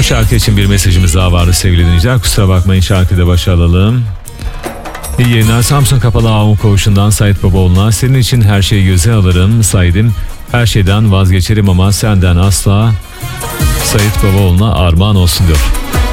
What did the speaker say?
şarkı için bir mesajımız daha vardı sevgili dinleyiciler. Kusura bakmayın, şarkıda başa alalım. İyi yayınlar. Samsun Kapalı Avun Koğuşu'ndan Sait Babaoğlu'na. Senin için her şeyi göze alırım Sait'im. Her şeyden vazgeçerim ama senden asla. Sait Babaoğlu'na armağan olsun diyor.